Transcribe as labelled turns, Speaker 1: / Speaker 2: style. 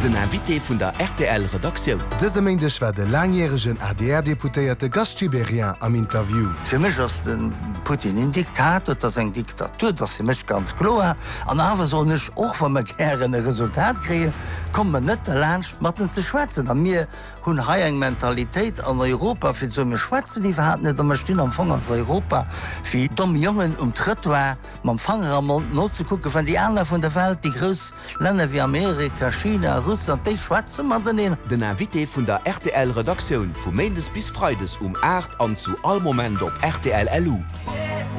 Speaker 1: Den Invité vun der RTL-Redaktion.
Speaker 2: Dëse Mengedech war de langjährigen ADR-Deputéierte Gastsiberian am Interview.
Speaker 3: Für mich ass den Putin en Diktator, dats eng Diktatur, dat se mech ganz klo. An awer so nech och wann me gieren Resultat kree, kom man net der Land mat ze schwätzen. An mir hunn ha eng Mentalitéit an Europa fir so me Schwätzen die verhat net, man stin am Fong als Europa fir domm jungen Trottoir mam Fanger am Mund not zu gucken, van die Anler vun der Welt, die grös Länder wie Amerika, China, Russland, déi schwätzen man den.
Speaker 1: Den Invité vun der RTL-Redaktion vu Mendes bis Freides 8 an zu all Moment op RTL LU.